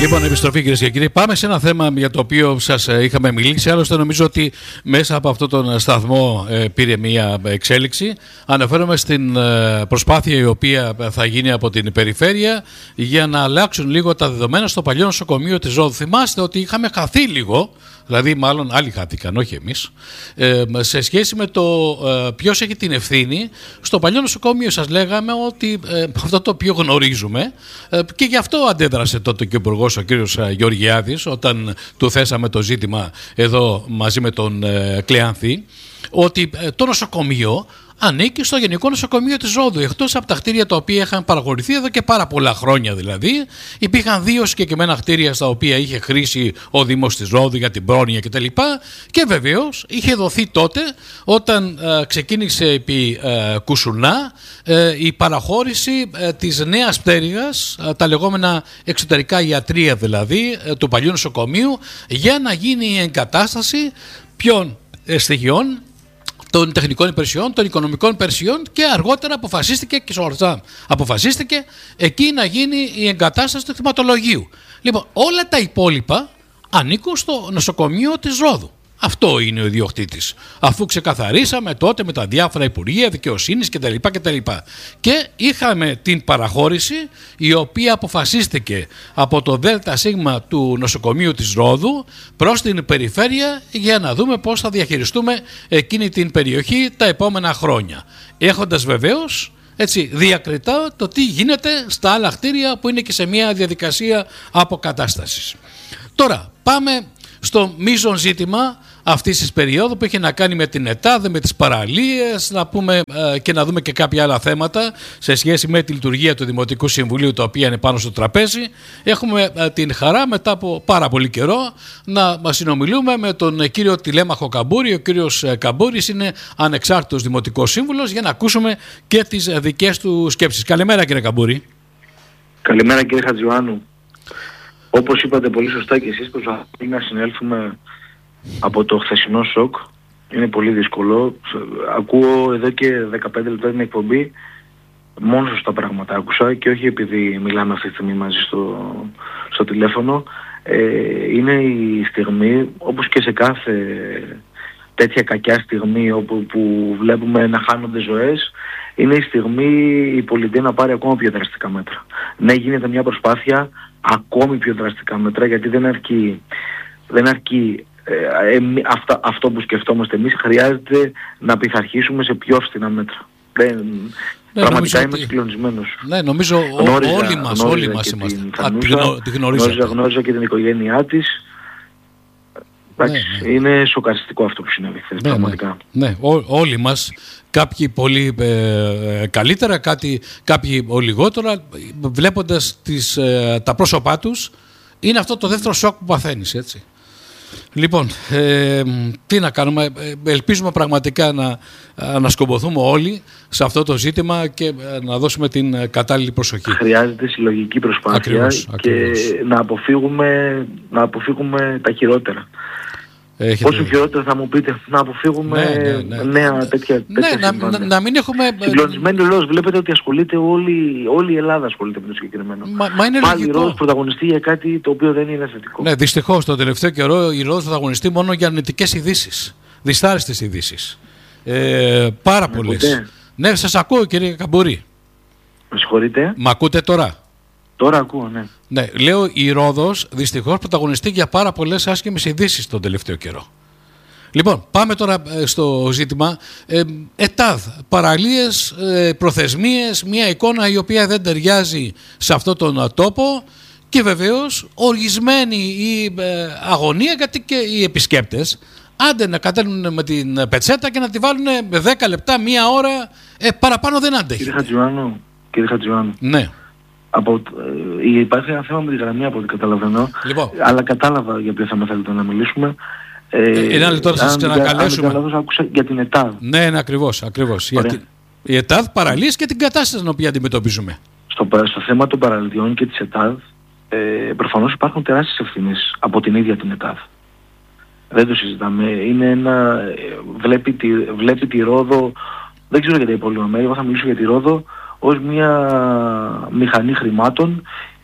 Λοιπόν, επιστροφή κυρίες και κύριοι. Πάμε σε ένα θέμα για το οποίο σας είχαμε μιλήσει. Άλλωστε, νομίζω ότι μέσα από αυτόν τον σταθμό πήρε μια εξέλιξη. Αναφέρομαι στην προσπάθεια η οποία θα γίνει από την περιφέρεια για να αλλάξουν λίγο τα δεδομένα στο παλιό νοσοκομείο της Ρόδου. Θυμάστε ότι είχαμε χαθεί λίγο, δηλαδή μάλλον άλλοι χάθηκαν, όχι εμείς, σε σχέση με το ποιος έχει την ευθύνη. Στο παλιό νοσοκομείο σας λέγαμε ότι αυτό το οποίο γνωρίζουμε, και γι' αυτό αντέδρασε τότε και ο Υπουργός, ο κύριος Γεωργιάδης, όταν του θέσαμε το ζήτημα εδώ μαζί με τον Κλεάνθη, ότι το νοσοκομείο ανήκει στο Γενικό Νοσοκομείο της Ρόδου. Εκτός από τα κτίρια τα οποία είχαν παραχωρηθεί εδώ και πάρα πολλά χρόνια δηλαδή, υπήρχαν δύο συγκεκριμένα κτίρια στα οποία είχε χρήση ο Δήμος της Ρόδου για την πρόνοια κτλ. Και βεβαίως είχε δοθεί τότε, όταν ξεκίνησε επί Κουσουνά, η παραχώρηση της νέας πτέρυγας, τα λεγόμενα εξωτερικά ιατρεία δηλαδή, του παλιού νοσοκομείου, για να γίνει η εγκατάσταση ποιων στοιχειών, των τεχνικών υπηρεσιών, των οικονομικών υπηρεσιών, και αργότερα αποφασίστηκε και σωστά αποφασίστηκε εκεί να γίνει η εγκατάσταση του κτηματολογίου. Λοιπόν, όλα τα υπόλοιπα ανήκουν στο νοσοκομείο της Ρόδου. Αυτό είναι ο ιδιοκτήτης. Αφού ξεκαθαρίσαμε τότε με τα διάφορα υπουργεία δικαιοσύνης κτλ. Και είχαμε την παραχώρηση, η οποία αποφασίστηκε από το ΔΣ του νοσοκομείου της Ρόδου προς την περιφέρεια, για να δούμε πώς θα διαχειριστούμε εκείνη την περιοχή τα επόμενα χρόνια. Έχοντας βεβαίως διακριτά το τι γίνεται στα άλλα κτίρια που είναι και σε μια διαδικασία αποκατάστασης. Τώρα πάμε στο μείζον ζήτημα αυτής της περίοδου, που έχει να κάνει με την ΕΤΑΔ, με τις παραλίες, να πούμε και να δούμε και κάποια άλλα θέματα σε σχέση με τη λειτουργία του Δημοτικού Συμβουλίου, τα οποία είναι πάνω στο τραπέζι. Έχουμε την χαρά μετά από πάρα πολύ καιρό να συνομιλούμε με τον κύριο Τηλέμαχο Καμπούρη. Ο κύριος Καμπούρης είναι ανεξάρτητος Δημοτικός Σύμβουλος, για να ακούσουμε και τις δικές του σκέψεις. Καλημέρα κύριε Καμπούρη. Καλημέρα κύριε Χατζιωάννου. Όπως είπατε πολύ σωστά και εσείς, προσπαθούμε να συνέλθουμε από το χθεσινό σοκ. Είναι πολύ δύσκολο. Ακούω εδώ και 15 λεπτά την εκπομπή, μόνο σωστά πράγματα άκουσα, και όχι επειδή μιλάμε αυτή τη στιγμή μαζί στο τηλέφωνο. Είναι η στιγμή, όπως και σε κάθε τέτοια κακιά στιγμή που βλέπουμε να χάνονται ζωές, είναι η στιγμή η πολιτεία να πάρει ακόμα πιο δραστικά μέτρα. Ναι, γίνεται μια προσπάθεια, ακόμη πιο δραστικά μέτρα, γιατί δεν αρκεί αυτό που σκεφτόμαστε εμείς. Χρειάζεται να πειθαρχήσουμε σε πιο φθηνά μέτρα. Πραγματικά είμαι συγκλονισμένος. Ναι, νομίζω όλοι μας είμαστε. Γνώριζα και την οικογένειά της. Είναι σοκαριστικό αυτό που συνέβη χθες, πραγματικά. Ναι, όλοι μας. Κάποιοι πολύ καλύτερα, κάποιοι λιγότερα, βλέποντας τα πρόσωπά τους. Είναι αυτό το δεύτερο σοκ που παθαίνεις, έτσι. Λοιπόν, τι να κάνουμε, ελπίζουμε πραγματικά να ανασκομποθούμε όλοι σε αυτό το ζήτημα και να δώσουμε την κατάλληλη προσοχή. Χρειάζεται συλλογική προσπάθεια και να αποφύγουμε τα χειρότερα. Πόσο χειρότερα θα μου πείτε, να αποφύγουμε νέα τέτοια να μην έχουμε... Συγκλονισμένοι λόγος, βλέπετε ότι ασχολείται όλη η Ελλάδα ασχολείται με το συγκεκριμένο. Πάλι η Ρόδος πρωταγωνιστεί για κάτι το οποίο δεν είναι θετικό. Ναι, δυστυχώς τον τελευταίο καιρό η Ρόδος πρωταγωνιστεί μόνο για αρνητικές ειδήσεις, δυσάρεστες ειδήσεις. Πάρα πολλές. Ναι, σας ακούω κύριε Καμπούρη. Με συγχωρείτε. Μ' ακούτε τώρα? Τώρα ακούω, ναι. Ναι, λέω η Ρόδος δυστυχώς πρωταγωνιστεί για πάρα πολλές άσχημες ειδήσεις τον τελευταίο καιρό. Λοιπόν, πάμε τώρα στο ζήτημα. ΕΤΑΔ, παραλίες, προθεσμίες, μια εικόνα η οποία δεν ταιριάζει σε αυτόν τον τόπο, και βεβαίως οργισμένη η αγωνία, γιατί και οι επισκέπτες άντε να κατέλνουν με την πετσέτα και να τη βάλουν 10 λεπτά, μία ώρα, παραπάνω δεν αντέχει. Κύριε Χατζιωάννου. Ναι. Υπάρχει ένα θέμα με τη γραμμή από ό,τι καταλαβαίνω, αλλά κατάλαβα για ποιο θέμα θέλετε να μιλήσουμε. Ένα λεπτό να σας ξανακαλέσουμε. Αν άκουσα για την ΕΤΑΔ. Ναι, ακριβώς. Η ΕΤΑΔ, παραλίες και την κατάσταση την οποία αντιμετωπίζουμε. Στο θέμα των παραλιών και της ΕΤΑΔ, προφανώς υπάρχουν τεράστιες ευθύνες από την ίδια την ΕΤΑΔ. Δεν το συζητάμε. Είναι βλέπει τη Ρόδο, δεν ξέρω για τα υπόλοιπα μέρη, εγώ θα μιλήσω για τη Ρόδο ως μια μηχανή χρημάτων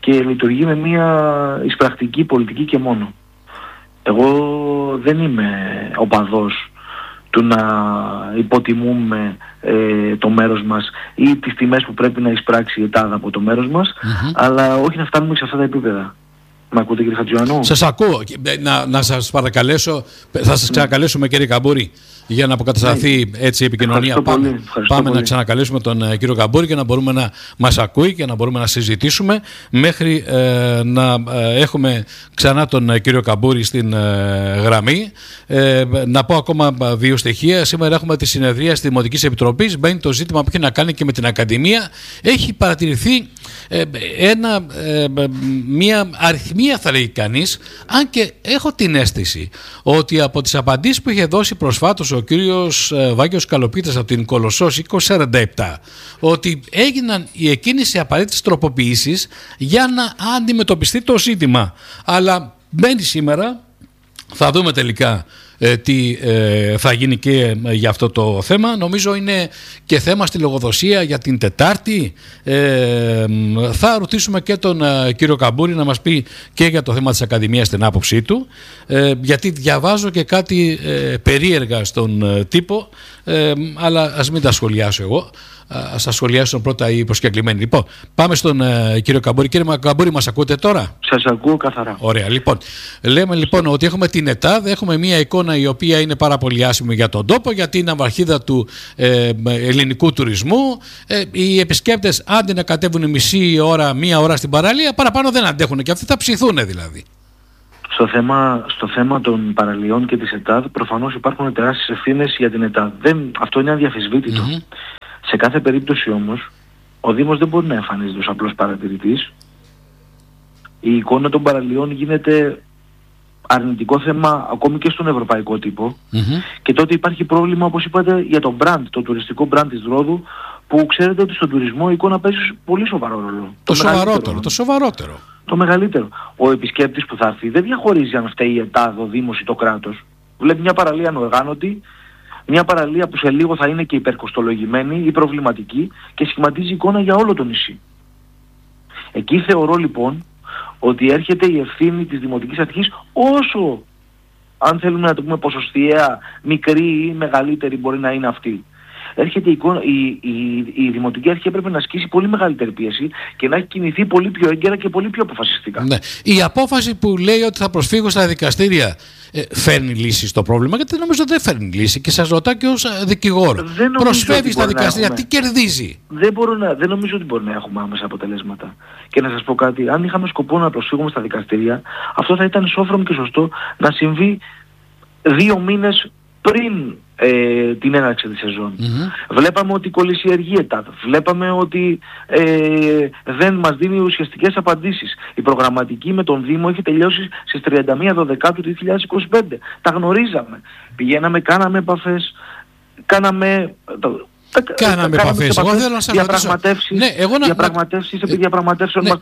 και λειτουργεί με μια εισπρακτική πολιτική και μόνο. Εγώ δεν είμαι οπαδός του να υποτιμούμε το μέρος μας ή τις τιμές που πρέπει να εισπράξει η ΕΤΑΔ από το μέρος μας, αλλά όχι να φτάνουμε σε αυτά τα επίπεδα. Μ' ακούτε, κύριε Χατζιωάννου? Σας ακούω. Να σας παρακαλέσω, θα σας ξανακαλέσουμε, κύριε Καμπούρη, για να αποκατασταθεί έτσι η επικοινωνία. Πάμε να ξανακαλέσουμε τον κύριο Καμπούρη και να μπορούμε να μας ακούει και να μπορούμε να συζητήσουμε μέχρι να έχουμε ξανά τον κύριο Καμπούρη στην γραμμή. Να πω ακόμα δύο στοιχεία. Σήμερα έχουμε τη συνεδρία της Δημοτικής Επιτροπής. Μπαίνει το ζήτημα που έχει να κάνει και με την Ακαδημία. Έχει παρατηρηθεί μια αριθμία, θα λέει κανείς, αν και έχω την αίσθηση ότι από τις απαντήσεις που είχε δώσει προσφάτως ο κύριος Βάγγιος Καλοπίτας από την Κολοσσός 2047, ότι έγιναν οι εκείνες οι απαραίτητες τροποποιήσεις για να αντιμετωπιστεί το ζήτημα. Αλλά μπαίνει σήμερα, θα δούμε τελικά τι θα γίνει και για αυτό το θέμα. Νομίζω είναι και θέμα στη λογοδοσία για την Τετάρτη. Θα ρωτήσουμε και τον κύριο Καμπούρη να μας πει και για το θέμα της Ακαδημίας την άποψή του, γιατί διαβάζω και κάτι περίεργα στον τύπο, αλλά ας μην τα σχολιάσω εγώ. Ας τα σχολιάσουν πρώτα οι προσκεκλημένοι. Λοιπόν, πάμε στον κύριο Καμπούρη. Κύριε Καμπούρη, μας ακούτε τώρα? Σας ακούω καθαρά. Ωραία, λοιπόν. Λέμε λοιπόν ότι έχουμε την ΕΤΑΔ, έχουμε μια εικόνα η οποία είναι πάρα πολύ άσχημη για τον τόπο, γιατί είναι αμβαρχίδα του ελληνικού τουρισμού. Οι επισκέπτες, άντε να κατέβουν μισή ώρα, μία ώρα στην παραλία, παραπάνω δεν αντέχουν και αυτοί θα ψηθούν δηλαδή. Στο θέμα των παραλιών και της ΕΤΑΔ, προφανώς υπάρχουν τεράστιες ευθύνες για την ΕΤΑΔ. Αυτό είναι αδιαφυσβήτητο. Σε κάθε περίπτωση όμως, ο Δήμος δεν μπορεί να εμφανίζεται ως απλός παρατηρητής. Η εικόνα των παραλιών γίνεται αρνητικό θέμα ακόμη και στον ευρωπαϊκό τύπο. Και τότε υπάρχει πρόβλημα, όπως είπατε, για το brand, το τουριστικό brand της Ρόδου, που ξέρετε ότι στον τουρισμό η εικόνα παίζει πολύ σοβαρό ρόλο. Το σοβαρότερο. Το μεγαλύτερο. Ο επισκέπτης που θα έρθει δεν διαχωρίζει αν φταίει η ΕΤΑΔ, ο Δήμος ή το κράτος. Βλέπει μια παραλία ανοργάνωτη, μια παραλία που σε λίγο θα είναι και υπερκοστολογημένη ή προβληματική και σχηματίζει εικόνα για όλο το νησί. Εκεί θεωρώ λοιπόν ότι έρχεται η ευθύνη της Δημοτικής Αρχής, όσο, αν θέλουμε να το πούμε ποσοστιαία, μικρή ή μεγαλύτερη μπορεί να είναι αυτή. Έρχεται η Δημοτική Αρχή έπρεπε να ασκήσει πολύ μεγαλύτερη πίεση και να έχει κινηθεί πολύ πιο έγκαιρα και πολύ πιο αποφασιστικά. Ναι. Η απόφαση που λέει ότι θα προσφύγω στα δικαστήρια φέρνει λύση στο πρόβλημα, γιατί νομίζω δεν φέρνει λύση και σας ρωτάω και ως δικηγόρο. Προσφεύγει στα δικαστήρια, τι κερδίζει? Δεν νομίζω ότι μπορεί να έχουμε άμεσα αποτελέσματα. Και να σας πω κάτι, αν είχαμε σκοπό να προσφύγουμε στα δικαστήρια, αυτό θα ήταν σόφρον και σωστό να συμβεί 2 μήνες πριν την έναρξη της σεζόν. Βλέπαμε ότι κολλησιεργεί η ΕΤΑΔ. Βλέπαμε ότι δεν μας δίνει ουσιαστικές απαντήσεις. Η προγραμματική με τον Δήμο έχει τελειώσει στις 31 Δεκάτου του 2025. Τα γνωρίζαμε. Πηγαίναμε, κάναμε επαφές, κάναμε επαφές. Εγώ θέλω να σας ρωτήσω. Διαπραγματεύσεις επί διαπραγματεύσεων μας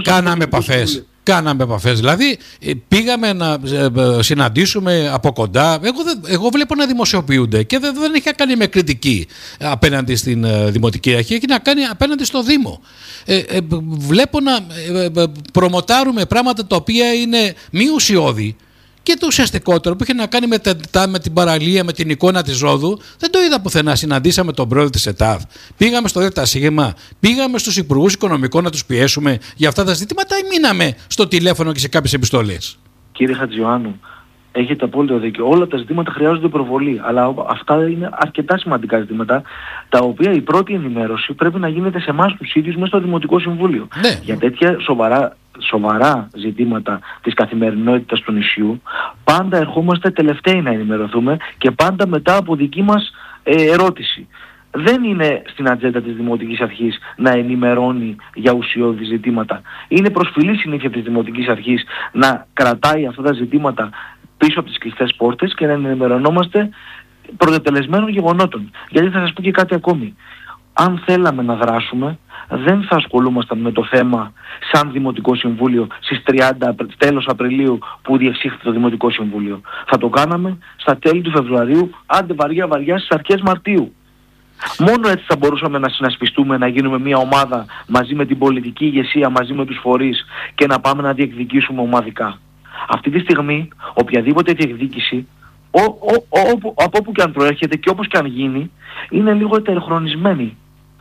Κάναμε επαφές. Δηλαδή πήγαμε να συναντήσουμε από κοντά. Εγώ βλέπω να δημοσιοποιούνται και δεν έχει να κάνει με κριτική απέναντι στην Δημοτική Αρχή, έχει να κάνει απέναντι στο Δήμο. Βλέπω να προμοτάρουμε πράγματα τα οποία είναι μη ουσιώδη. Και το ουσιαστικότερο που είχε να κάνει με την παραλία, με την εικόνα της Ρόδου, δεν το είδα πουθενά. Συναντήσαμε τον πρόεδρο της ΕΤΑΔ, πήγαμε στο ΔΣ, πήγαμε στους υπουργούς οικονομικών να τους πιέσουμε για αυτά τα ζητήματα ή μείναμε στο τηλέφωνο και σε κάποιες επιστολές? Κύριε Χατζιωάννου, έχετε απόλυτο δίκιο. Όλα τα ζητήματα χρειάζονται προβολή, αλλά αυτά είναι αρκετά σημαντικά ζητήματα, τα οποία η πρώτη ενημέρωση πρέπει να γίνεται σε εμάς τους ίδιους μέσα στο Δημοτικό Συμβούλιο. Ναι. Για τέτοια σοβαρά ζητήματα της καθημερινότητας του νησιού, πάντα ερχόμαστε τελευταίοι να ενημερωθούμε και πάντα μετά από δική μας ερώτηση. Δεν είναι στην ατζέντα της Δημοτικής Αρχής να ενημερώνει για ουσιώδη ζητήματα. Είναι προσφυλή συνήθεια της Δημοτικής Αρχής να κρατάει αυτά τα ζητήματα πίσω από τις κλειστές πόρτες και να ενημερωνόμαστε προτελεσμένων γεγονότων. Γιατί θα σας πω και κάτι ακόμη. Αν θέλαμε να δράσουμε, δεν θα ασχολούμασταν με το θέμα σαν Δημοτικό Συμβούλιο στις τέλος Απριλίου που διεξήχθη το Δημοτικό Συμβούλιο. Θα το κάναμε στα τέλη του Φεβρουαρίου, άντε βαριά στις αρχές Μαρτίου. Μόνο έτσι θα μπορούσαμε να συνασπιστούμε, να γίνουμε μια ομάδα μαζί με την πολιτική ηγεσία, μαζί με τους φορείς και να πάμε να διεκδικήσουμε ομαδικά. Αυτή τη στιγμή οποιαδήποτε διεκδίκηση, από όπου και αν προέρχεται και όπως και αν γίνει, είναι λίγο ετεροχρονισμένη.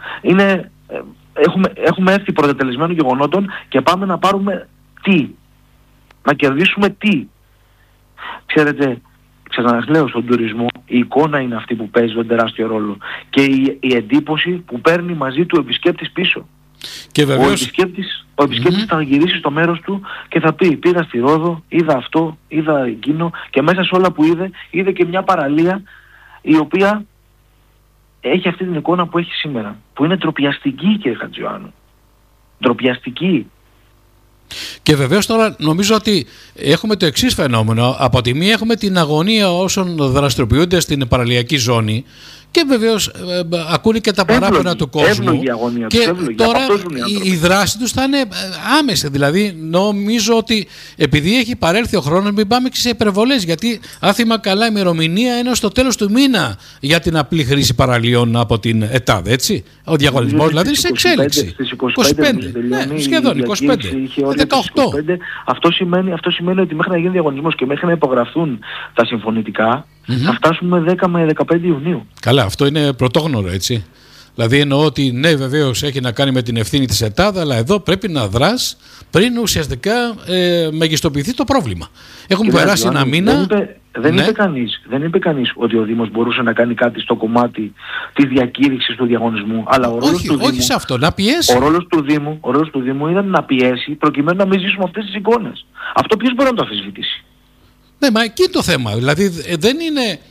Έχουμε έρθει πρωτετελεσμένων γεγονότων και πάμε να πάρουμε τι? Να κερδίσουμε τι? Ξέρετε, ξαναλέω, στον τουρισμό η εικόνα είναι αυτή που παίζει τον τεράστιο ρόλο και η εντύπωση που παίρνει μαζί του ο επισκέπτης πίσω. Και βεβαίως... Ο επισκέπτης θα γυρίσει στο μέρος του και θα πει: πήγα στη Ρόδο, είδα αυτό, είδα εκείνο, και μέσα σε όλα που είδε και μια παραλία η οποία έχει αυτή την εικόνα που έχει σήμερα, που είναι ντροπιαστική, κύριε Χατζιωάννου. Ντροπιαστική. Και βεβαίως τώρα νομίζω ότι έχουμε το εξής φαινόμενο. Από τη μία έχουμε την αγωνία όσων δραστηριοποιούνται στην παραλιακή ζώνη και βεβαίως ακούνε και τα παράπονα του κόσμου. Και τώρα η δράση τους θα είναι άμεση. Δηλαδή νομίζω ότι επειδή έχει παρέλθει ο χρόνος, μην πάμε και σε υπερβολές. Γιατί αν θυμάμαι καλά, η ημερομηνία είναι στο τέλος του μήνα για την απλή χρήση παραλίων από την ΕΤΑΔ, έτσι. Ο διαγωνισμός δηλαδή είναι σε εξέλιξη. Στις 25, σχεδόν 25. 18. Αυτό σημαίνει ότι μέχρι να γίνει διαγωνισμός και μέχρι να υπογραφούν τα συμφωνητικά, θα φτάσουμε 10 με 15 Ιουνίου. Καλά, αυτό είναι πρωτόγνωρο, έτσι. Δηλαδή εννοώ ότι ναι, βεβαίως έχει να κάνει με την ευθύνη της ΕΤΑΔ, αλλά εδώ πρέπει να δράσει πριν ουσιαστικά μεγιστοποιηθεί το πρόβλημα. Έχουμε περάσει ένα μήνα. Δεν είπε κανείς ότι ο Δήμος μπορούσε να κάνει κάτι στο κομμάτι της διακήρυξης του διαγωνισμού. Αλλά όχι σε αυτό, να πιέσει. Ο ρόλος του Δήμου ήταν να πιέσει προκειμένου να μην ζήσουμε αυτές τις εικόνες. Αυτό ποιος μπορεί να το αμφισβητήσει? Ναι, μα εκεί το θέμα. Δηλαδή δεν είναι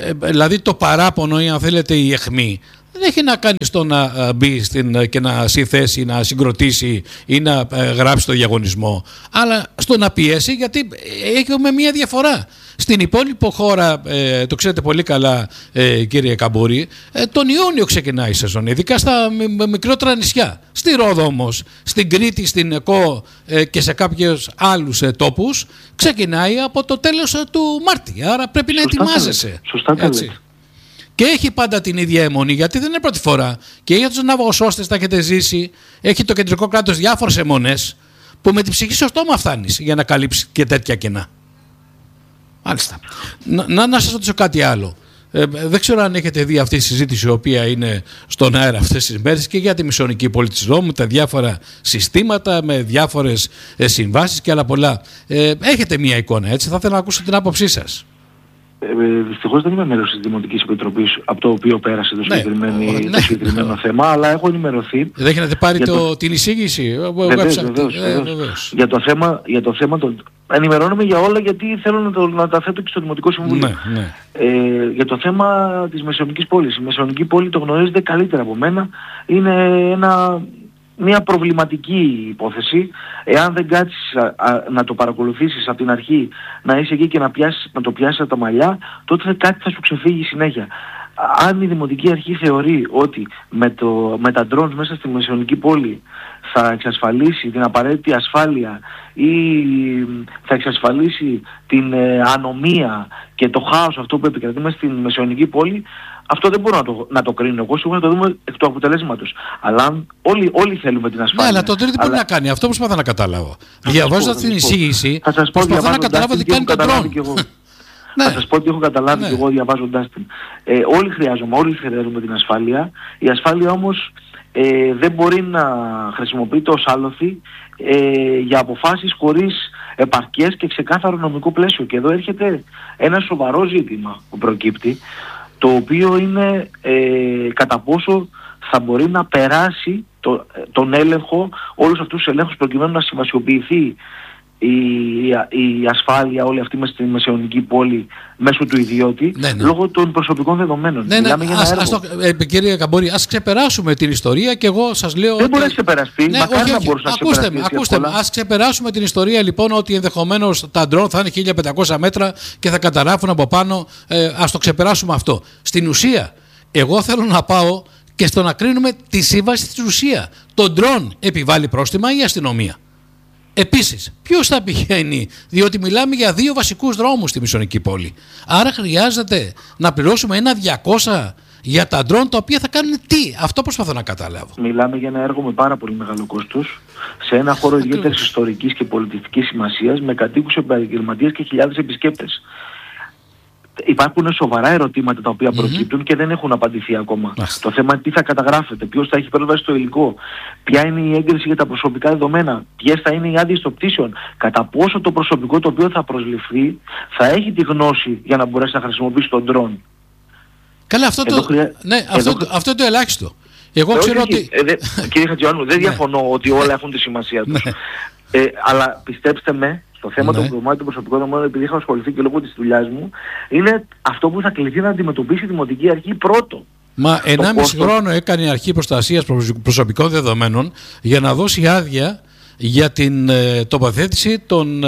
το παράπονο ή αν θέλετε η αιχμή. Δεν έχει να κάνει στο να μπει και να συνθέσει, να συγκροτήσει ή να γράψει το διαγωνισμό, αλλά στο να πιέσει, γιατί έχουμε μία διαφορά. Στην υπόλοιπη χώρα, το ξέρετε πολύ καλά κύριε Καμπούρη, τον Ιούνιο ξεκινάει η σεζόν, ειδικά στα μικρότερα νησιά. Στη Ρόδο όμως, στην Κρήτη, στην ΕΚΟ και σε κάποιους άλλους τόπους ξεκινάει από το τέλος του Μάρτη, άρα πρέπει να ετοιμάζεσαι. Σωστά τα λέτε. Και έχει πάντα την ίδια αιμονή, γιατί δεν είναι πρώτη φορά. Και για τους ναυαγοσώστες τα έχετε ζήσει, έχει το κεντρικό κράτος διάφορες αιμονές που με την ψυχή στο στόμα φτάνεις για να καλύψει και τέτοια κενά. Μάλιστα. Να σας ρωτήσω κάτι άλλο. Δεν ξέρω αν έχετε δει αυτή τη συζήτηση η οποία είναι στον αέρα αυτές τις μέρες και για τη μισονική πόλη της Ρώμου, τα διάφορα συστήματα με διάφορες συμβάσεις και άλλα πολλά. Έχετε μία εικόνα, έτσι, θα ήθελα να ακούσω την άποψή σας. Δυστυχώς δεν είμαι μέρος της Δημοτικής Επιτροπής από το οποίο πέρασε το συγκεκριμένο θέμα, αλλά έχω ενημερωθεί. Δεν έχετε πάρει την εισήγηση? Βεβαίως. Για το θέμα ενημερώνομαι για όλα, γιατί θέλω να τα θέτω και στο Δημοτικό Συμβούλιο. Για το θέμα της Μεσαιωνικής πόλης. Η Μεσαιωνική πόλη, το γνωρίζετε καλύτερα από μένα, είναι μια προβληματική υπόθεση. Εάν δεν κάτσεις να το παρακολουθήσεις από την αρχή, να είσαι εκεί και να το πιάσεις από τα μαλλιά, τότε κάτι θα σου ξεφύγει συνέχεια. Αν η Δημοτική Αρχή θεωρεί ότι με τα drones μέσα στη Μεσαιωνική πόλη θα εξασφαλίσει την απαραίτητη ασφάλεια ή θα εξασφαλίσει την ανομία και το χάος αυτό που επικρατεί μέσα στη Μεσαιωνική πόλη, αυτό δεν μπορώ να το κρίνω εγώ, σίγουρα να το δούμε εκ του αποτελέσματος. Αλλά όλοι θέλουμε την ασφάλεια. Ναι, αλλά το τι μπορεί να κάνει, αυτό προσπαθώ να καταλάβω. Διαβάζοντας την εισήγηση, προσπαθώ να καταλάβω τι κάνει το drone. Θα σας πω ότι έχω καταλάβει και εγώ διαβάζοντάς την. Όλοι χρειάζομαι την ασφάλεια. Η ασφάλεια όμως δεν μπορεί να χρησιμοποιείται ως άλοθη για αποφάσεις χωρίς επαρκές και ξεκάθαρο νομικό πλαίσιο. Και εδώ έρχεται ένα σοβαρό ζήτημα που προκύπτει, το οποίο είναι κατά πόσο θα μπορεί να περάσει τον έλεγχο, όλους αυτούς τους ελέγχους, προκειμένου να συμβασιοποιηθεί η ασφάλεια όλη αυτή μέσα στη Μεσαιωνική πόλη μέσω του ιδιώτη, λόγω των προσωπικών δεδομένων. Μιλάμε για ένα έργο. Κύριε Καμπούρη, ας ξεπεράσουμε την ιστορία και εγώ σας λέω δεν μπορεί να ξεπεραστεί, μακάρι να μπορούσε να ξεπεραστεί. Ακούστε με, ας ξεπεράσουμε την ιστορία λοιπόν, ότι ενδεχομένως τα ντρόν θα είναι 1500 μέτρα και θα καταρράφουν από πάνω. Ας το ξεπεράσουμε αυτό. Στην ουσία, εγώ θέλω να πάω και στο να κρίνουμε τη σύμβαση της ουσία. Το ντρόν επιβάλλει πρόστιμα ή η αστυνομία? Επίσης, ποιος θα πηγαίνει, διότι μιλάμε για 2 βασικούς δρόμους στη Μεσαιωνική πόλη. Άρα χρειάζεται να πληρώσουμε ένα 200 για τα ντρόν τα οποία θα κάνουν τι? Αυτό προσπαθώ να καταλάβω. Μιλάμε για ένα έργο με πάρα πολύ μεγάλο κόστος, σε ένα χώρο ιδιαίτερης ιστορικής και πολιτιστικής σημασίας, με κατοίκους, επαγγελματίες και χιλιάδες επισκέπτες. Υπάρχουν σοβαρά ερωτήματα τα οποία προκύπτουν και δεν έχουν απαντηθεί ακόμα. Το θέμα είναι τι θα καταγράφεται, ποιος θα έχει πρόσβαση στο υλικό, ποια είναι η έγκριση για τα προσωπικά δεδομένα, ποιες θα είναι οι άδειες των πτήσεων, κατά πόσο το προσωπικό το οποίο θα προσληφθεί θα έχει τη γνώση για να μπορέσει να χρησιμοποιήσει τον ντρόν. Καλά, αυτό είναι το ελάχιστο. Εγώ ξέρω ότι... Κύριε Χατζιωάννου, δεν διαφωνώ ότι όλα έχουν τη σημασία τους. Αλλά πιστέψτε με, το θέμα των κομμάτων προσωπικών δεδομένων, επειδή είχα ασχοληθεί και λόγω της δουλειάς μου, είναι αυτό που θα κληθεί να αντιμετωπίσει η Δημοτική Αρχή πρώτο. Μα 1,5 χρόνο έκανε η Αρχή Προστασίας Προσωπικών Δεδομένων για να δώσει άδεια για την τοποθέτηση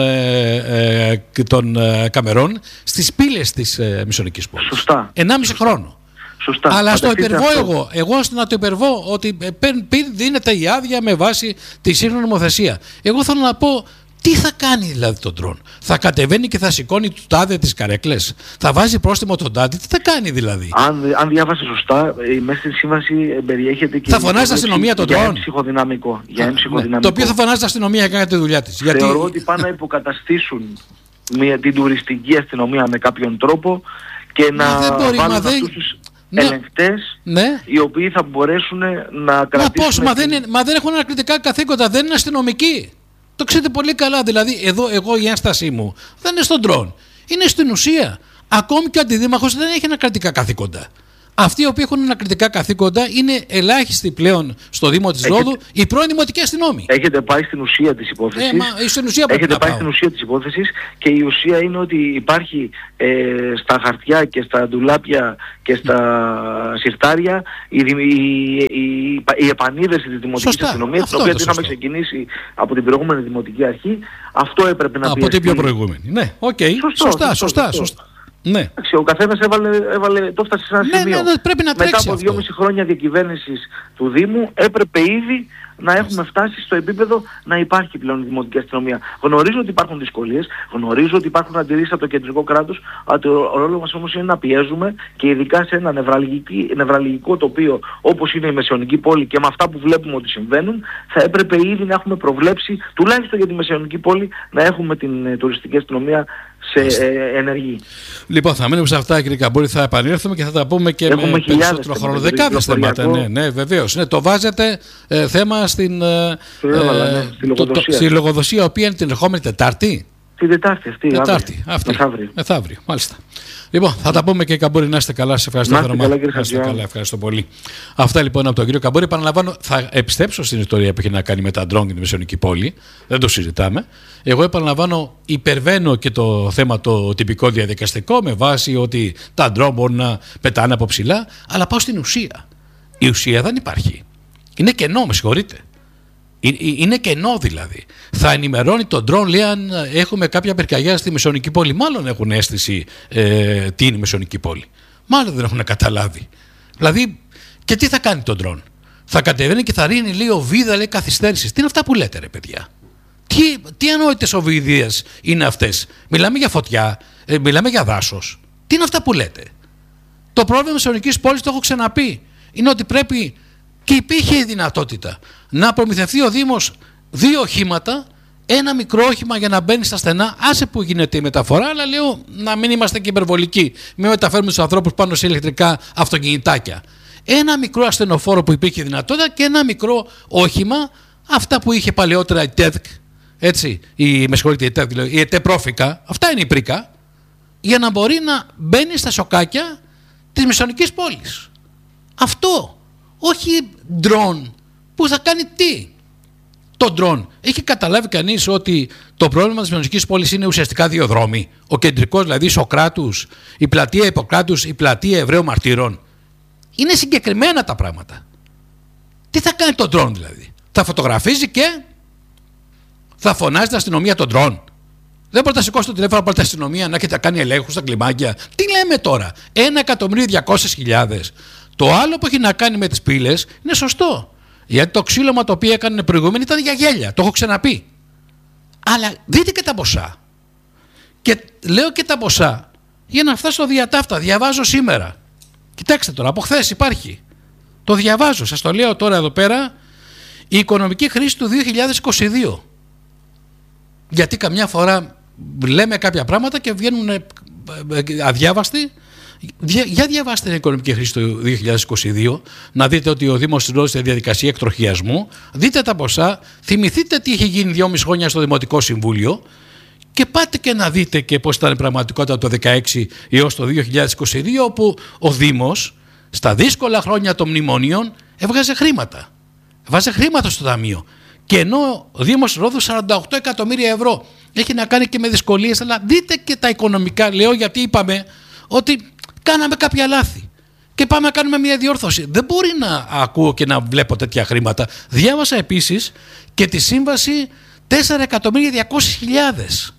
των καμερών στις πύλες της Μεσονικής πόλης. Σωστά. 1,5 χρόνο. Σωστά. Αλλά στο υπερβώ εγώ να το υπερβώ ότι δίνεται η άδεια με βάση τη σύγχρονη νομοθεσία. Εγώ θέλω να πω, τι θα κάνει δηλαδή το ντρόν? Θα κατεβαίνει και θα σηκώνει του τάδε τις καρέκλες? Θα βάζει πρόστιμο τον τάδε? Τι θα κάνει δηλαδή? Αν διάβασε σωστά, μέσα στη σύμβαση περιέχεται και... Θα φωνάζει την αστυνομία τον ντρόν? Για εμψυχοδυναμικό. Το οποίο θα φωνάζει την αστυνομία για τη δουλειά της. Θεωρώ ότι πάνε να υποκαταστήσουν την τουριστική αστυνομία με κάποιον τρόπο και να βάλουν αυτούς τους ελεγκτές, οι οποίοι θα μπορέσουν να κρατήσουν... Μα δεν έχουν ανακριτικά καθήκοντα, δεν είναι αστυνομικοί. Το ξέρετε πολύ καλά, δηλαδή εγώ η ένστασή μου δεν είναι στον ντρόν, είναι στην ουσία. Ακόμη και ο αντιδήμαρχος δεν έχει ανακριτικά καθήκοντα. Αυτοί οι οποίοι έχουν ανακριτικά καθήκοντα είναι ελάχιστοι πλέον στο Δήμο της Ρόδου, οι πρώην δημοτικοί αστυνόμοι. Έχετε πάει στην ουσία της υπόθεσης. Στην ουσία της υπόθεσης και η ουσία είναι ότι υπάρχει στα χαρτιά και στα ντουλάπια και στα συρτάρια η επανίδρυση της δημοτικής αστυνομίας, την οποία την είχαμε ξεκινήσει από την προηγούμενη Δημοτική Αρχή. Αυτό έπρεπε να πει. Από την πιο προηγούμενη. Ναι, οκ. Σωστά. Ναι. Ο καθένας το έφτασε σε ένα σημείο. Πρέπει να μετά από 2,5 αυτό. χρόνια διακυβέρνησης του Δήμου έπρεπε ήδη να έχουμε φτάσει στο επίπεδο να υπάρχει πλέον η δημοτική αστυνομία. Γνωρίζω ότι υπάρχουν δυσκολίες, γνωρίζω ότι υπάρχουν αντιρρήσεις από το κεντρικό κράτος, αλλά ο ρόλος μας όμως είναι να πιέζουμε και ειδικά σε ένα νευραλγικό τοπίο όπως είναι η Μεσαιωνική πόλη και με αυτά που βλέπουμε ότι συμβαίνουν, θα έπρεπε ήδη να έχουμε προβλέψει, τουλάχιστον για τη Μεσαιωνική πόλη, να έχουμε την τουριστική αστυνομία σε ενεργή. Λοιπόν, θα μείνουμε σε αυτά, κύριε Καμπούρη, θα επανέλθουμε και θα τα πούμε και με περισσότερο χρόνο. Δεκάδες θέματα, ναι, βεβαίως. Το βάζετε θέμα στη λογοδοσία, η οποία είναι την ερχόμενη Τετάρτη. Την Τετάρτη αυτή. Μεθαύριο, μάλιστα. Λοιπόν, θα τα πούμε και Καμπούρη, να είστε καλά. Σε ευχαριστώ θερμά. Να είστε καλά, ευχαριστώ πολύ. Αυτά λοιπόν από τον κύριο Καμπούρη. Επαναλαμβάνω, θα επιστρέψω στην ιστορία που έχει να κάνει με τα ντρόν και τη Μεσαιωνική πόλη. Δεν το συζητάμε. Εγώ επαναλαμβάνω, υπερβαίνω και το θέμα το τυπικό διαδικαστικό με βάση ότι τα ντρόν μπορούν να πετάνε από ψηλά, αλλά πάω στην ουσία. Η ουσία δεν υπάρχει. Είναι κενό, με συγχωρείτε. Είναι κενό δηλαδή. Θα ενημερώνει τον ντρόν, λέει, αν έχουμε κάποια πυρκαγιά στη Μεσαιωνική πόλη. Μάλλον έχουν αίσθηση τι είναι η Μεσαιωνική πόλη. Μάλλον δεν έχουν καταλάβει. Δηλαδή, και τι θα κάνει τον ντρόν? Θα κατεβαίνει και θα ρίνει, λέει, οβίδα, λέει, καθυστέρησης. Τι είναι αυτά που λέτε, ρε παιδιά? Τι ανόητες οβίδειες είναι αυτές? Μιλάμε για φωτιά, μιλάμε για δάσος. Τι είναι αυτά που λέτε? Το πρόβλημα της Μεσαιωνικής πόλης, το έχω ξαναπεί, είναι ότι πρέπει, και υπήρχε η δυνατότητα, να προμηθευτεί ο Δήμος 2 οχήματα, ένα μικρό όχημα για να μπαίνει στα στενά, άσε που γίνεται η μεταφορά, αλλά λέω να μην είμαστε και υπερβολικοί, μην μεταφέρουμε τους ανθρώπους πάνω σε ηλεκτρικά αυτοκινητάκια. Ένα μικρό ασθενοφόρο που υπήρχε δυνατότητα και ένα μικρό όχημα, αυτά που είχε παλαιότερα η ΤΕΔΚ, έτσι, η ΕΤΕ πρόφικα, αυτά είναι η πρίκα, για να μπορεί να μπαίνει στα σοκάκια της Μεσαιωνικής πόλης. Αυτό. Όχι ντρόν που θα κάνει τι? Το ντρόν. Έχει καταλάβει κανείς ότι το πρόβλημα της Μεσαιωνικής πόλης είναι ουσιαστικά 2 δρόμοι? Ο κεντρικός, δηλαδή Σοκράτους, η πλατεία Ιπποκράτους, η πλατεία Εβραίων Μαρτύρων. Είναι συγκεκριμένα τα πράγματα. Τι θα κάνει το ντρόν δηλαδή? Θα φωτογραφίζει και θα φωνάζει την αστυνομία τον ντρόν? Δεν μπορεί να σηκώσει το τηλέφωνο από την αστυνομία να έχετε κάνει ελέγχους στα κλιμάκια? Τι λέμε τώρα? 1.200.000. Το άλλο που έχει να κάνει με τις πύλες είναι σωστό. Γιατί το ξύλωμα το οποίο έκανε προηγούμενοι ήταν για γέλια. Το έχω ξαναπεί. Αλλά δείτε και τα ποσά. Και λέω και τα ποσά για να φτάσω στο διατάφτα. Διαβάζω σήμερα. Κοιτάξτε τώρα, από χθες υπάρχει. Το διαβάζω, σας το λέω τώρα εδώ πέρα. Η οικονομική κρίση του 2022. Γιατί καμιά φορά λέμε κάποια πράγματα και βγαίνουν αδιάβαστοι. Για διαβάστε την οικονομική κρίση του 2022, να δείτε ότι ο Δήμος της Ρόδου είναι διαδικασία εκτροχιασμού. Δείτε τα ποσά, θυμηθείτε τι είχε γίνει 2,5 χρόνια στο Δημοτικό Συμβούλιο και πάτε και να δείτε και πώς ήταν η πραγματικότητα από το 2016 έως το 2022, όπου ο Δήμος στα δύσκολα χρόνια των μνημονίων έβγαζε χρήματα. Βάζε χρήματα στο ταμείο. Και ενώ ο Δήμος Ρόδου 48 εκατομμύρια ευρώ έχει να κάνει και με δυσκολίες, αλλά δείτε και τα οικονομικά, λέω, γιατί είπαμε ότι κάναμε κάποια λάθη και πάμε να κάνουμε μια διόρθωση. Δεν μπορεί να ακούω και να βλέπω τέτοια χρήματα. Διάβασα επίσης και τη σύμβαση 4.200.000.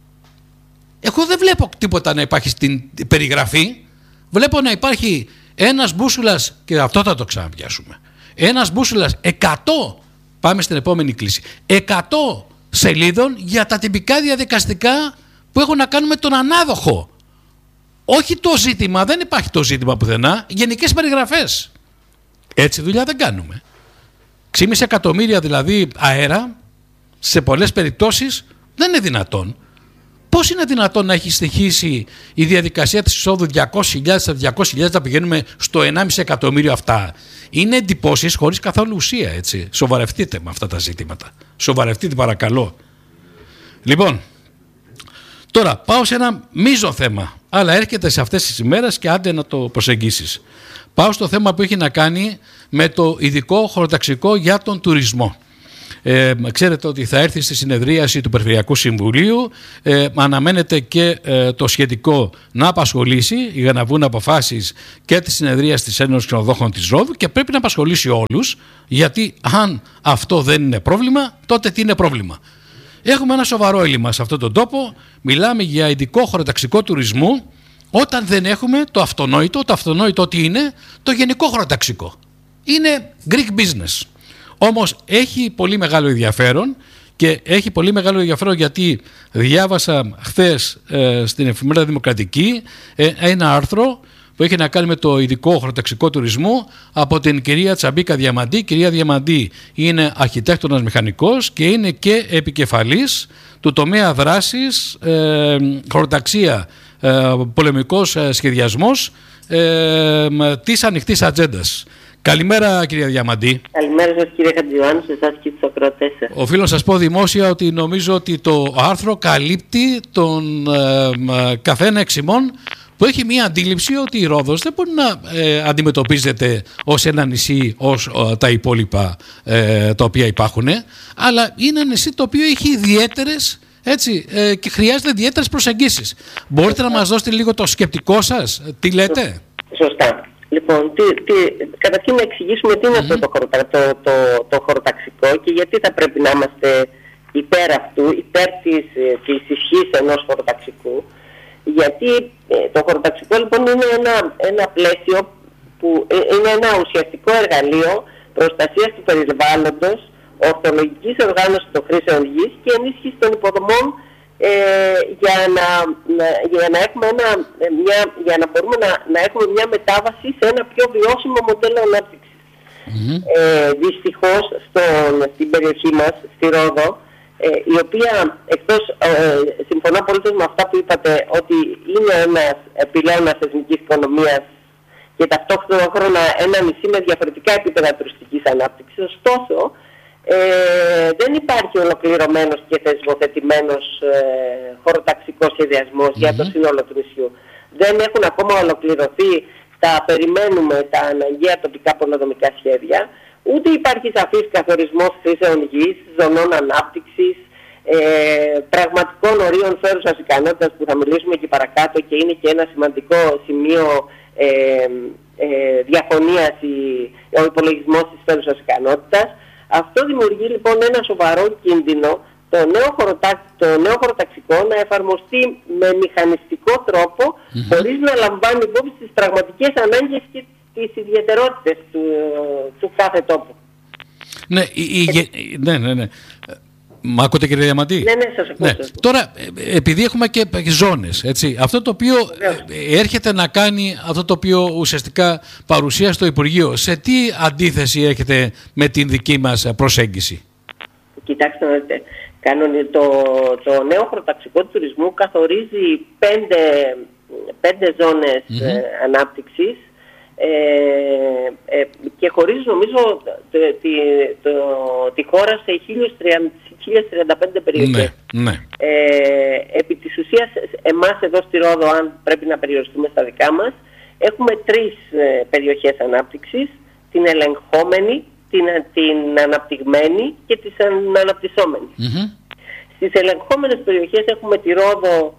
Εγώ δεν βλέπω τίποτα να υπάρχει στην περιγραφή. Βλέπω να υπάρχει ένας μπούσουλας, και αυτό θα το ξαναπιάσουμε, ένας μπούσουλας 100, πάμε στην επόμενη κλίση, 100 σελίδων για τα τυπικά διαδικαστικά που έχουν να κάνουν με τον ανάδοχο. Όχι το ζήτημα, δεν υπάρχει το ζήτημα πουθενά, γενικές περιγραφές. Έτσι δουλειά δεν κάνουμε. 6,5 εκατομμύρια δηλαδή αέρα, σε πολλές περιπτώσεις δεν είναι δυνατόν. Πώς είναι δυνατόν να έχει στοιχήσει η διαδικασία της εισόδου 200.000 στα 200.000 να πηγαίνουμε στο 1,5 εκατομμύριο αυτά? Είναι εντυπώσεις χωρίς καθόλου ουσία, έτσι. Σοβαρευτείτε με αυτά τα ζητήματα. Σοβαρευτείτε παρακαλώ. Λοιπόν, τώρα πάω σε ένα μείζον θέμα, αλλά έρχεται σε αυτές τις ημέρες και άντε να το προσεγγίσεις. Πάω στο θέμα που έχει να κάνει με το ειδικό χωροταξικό για τον τουρισμό. Ξέρετε ότι θα έρθει στη συνεδρίαση του Περιφερειακού Συμβουλίου, αναμένεται και το σχετικό να απασχολήσει για να βγουν αποφάσεις και τη συνεδρία της Ένωσης Ξενοδόχων της Ρόδου, και πρέπει να απασχολήσει όλους, γιατί αν αυτό δεν είναι πρόβλημα, τότε τι είναι πρόβλημα? Έχουμε ένα σοβαρό έλλειμμα σε αυτόν τον τόπο. Μιλάμε για ειδικό χωροταξικό τουρισμού όταν δεν έχουμε το αυτονόητο τι είναι το γενικό χωροταξικό. Είναι Greek business. Όμως έχει πολύ μεγάλο ενδιαφέρον, και έχει πολύ μεγάλο ενδιαφέρον γιατί διάβασα χθες στην εφημερίδα Δημοκρατική ένα άρθρο που έχει να κάνει με το ειδικό χωροταξικό τουρισμό από την κυρία Τσαμπίκα Διαμαντή. Η κυρία Διαμαντή είναι αρχιτέκτονας μηχανικός και είναι και επικεφαλής του τομέα δράσης χωροταξία, πολεμικός σχεδιασμός της ανοιχτής ατζέντας. Καλημέρα κυρία Διαμαντή. Καλημέρα σας κύριε Χατζιωάννου, σε εσάς και τους ακροατές σας. Οφείλω να σας πω δημόσια ότι νομίζω ότι το άρθρο καλύπτει τον καθένα εξ ημών που έχει μία αντίληψη ότι η Ρόδος δεν μπορεί να αντιμετωπίζεται ως ένα νησί ως τα υπόλοιπα τα οποία υπάρχουν, αλλά είναι ένα νησί το οποίο έχει ιδιαίτερες, έτσι, και χρειάζεται ιδιαίτερες προσεγγίσεις. Μπορείτε να μας δώσετε λίγο το σκεπτικό σας, τι λέτε? Σωστά. Λοιπόν, καταρχήν να εξηγήσουμε τι είναι αυτό το χωροταξικό και γιατί θα πρέπει να είμαστε υπέρ αυτού, υπέρ της ισχύς ενός χωροταξικού. Γιατί το χωροταξικό λοιπόν είναι ένα πλαίσιο που είναι ένα ουσιαστικό εργαλείο προστασίας του περιβάλλοντος, ορθολογικής οργάνωσης των χρήσεων γης και ενίσχυση των υποδομών για να μπορούμε να έχουμε μια μετάβαση σε ένα πιο βιώσιμο μοντέλο ανάπτυξης. Δυστυχώς στην περιοχή μας, στη Ρόδο, η οποία συμφωνώ απολύτως με αυτά που είπατε, ότι είναι ένας πυλώνας εθνικής οικονομίας και ταυτόχρονα ένα νησί με διαφορετικά επίπεδα τουριστικής ανάπτυξης, ωστόσο δεν υπάρχει ολοκληρωμένος και θεσμοθετημένος χωροταξικός σχεδιασμός για το σύνολο του νησιού. Δεν έχουν ακόμα ολοκληρωθεί περιμένουμε τα αναγκαία τοπικά πολεοδομικά σχέδια, ούτε υπάρχει σαφής καθορισμός χρήσεων γης, ζωνών ανάπτυξης, πραγματικών ορίων φέρουσας ικανότητας που θα μιλήσουμε και παρακάτω και είναι και ένα σημαντικό σημείο διαφωνίας ο υπολογισμός της φέρουσας ικανότητας. Αυτό δημιουργεί λοιπόν ένα σοβαρό κίνδυνο το νέο χωροταξικό να εφαρμοστεί με μηχανιστικό τρόπο χωρίς να λαμβάνει υπόψη τις πραγματικές ανάγκες και τις ιδιαιτερότητες του κάθε τόπου. Ναι. Μ' ακούτε, κύριε Διαμαντή? Ναι, σας ακούω. Ναι. Τώρα, επειδή έχουμε και ζώνες, έτσι, αυτό το οποίο έρχεται να κάνει, αυτό το οποίο ουσιαστικά παρουσία στο Υπουργείο, σε τι αντίθεση έρχεται με την δική μας προσέγγιση? Κοιτάξτε να δείτε, το νέο χωροταξικό του τουρισμού καθορίζει 5 ζώνες ανάπτυξης και χωρίζει, νομίζω, τη χώρα σε 1035 περιοχές. Ναι. Επί της ουσίας, εμάς εδώ στη Ρόδο, αν πρέπει να περιοριστούμε στα δικά μας, έχουμε 3 περιοχές ανάπτυξης: την ελεγχόμενη, την αναπτυγμένη και τις αναπτυσσόμενες. Στις ελεγχόμενες περιοχές έχουμε τη Ρόδο,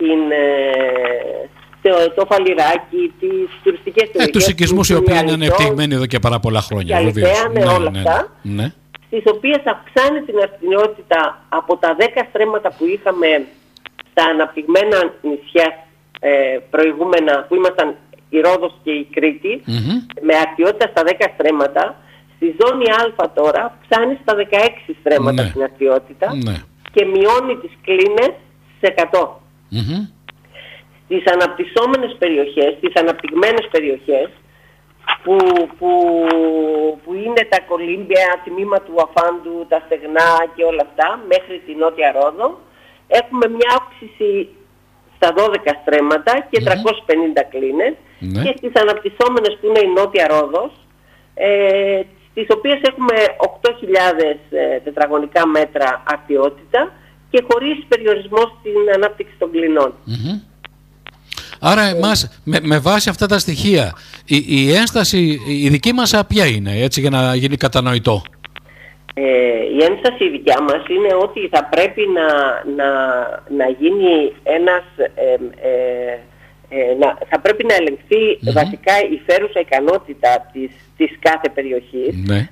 το Φαλιράκι, τις τουριστικές περιοχές. Τους οικισμούς οι οποίοι είναι ανεπτυγμένοι εδώ και πάρα πολλά χρόνια. Όλα αυτά. Ναι. Στις οποίες αυξάνει την αστυνότητα από τα 10 στρέμματα που είχαμε στα αναπτυγμένα νησιά προηγούμενα, που ήμασταν η Ρόδος και η Κρήτη, με αστιότητα στα 10 στρέμματα. Στη ζώνη Α τώρα αυξάνει στα 16 στρέμματα στην αστιότητα και μειώνει τις κλίνες σε 100. Στις αναπτυσσόμενες περιοχές, στις αναπτυγμένες περιοχές, που είναι τα κολύμπια, τμήμα του Αφάντου, τα στεγνά και όλα αυτά, μέχρι τη Νότια Ρόδο, έχουμε μια αύξηση στα 12 στρέμματα και 350 κλίνες. Και στις αναπτυσσόμενες, που είναι η Νότια Ρόδος, στις οποίες έχουμε 8.000 τετραγωνικά μέτρα αρτιότητα και χωρίς περιορισμό στην ανάπτυξη των κλινών. Άρα εμάς, με βάση αυτά τα στοιχεία, η ένσταση η δική μας ποια είναι, έτσι, για να γίνει κατανοητό? Η ένσταση η δικιά μας είναι ότι θα πρέπει να γίνει ένας... θα πρέπει να ελεγχθεί βασικά η φέρουσα ικανότητα της κάθε περιοχής,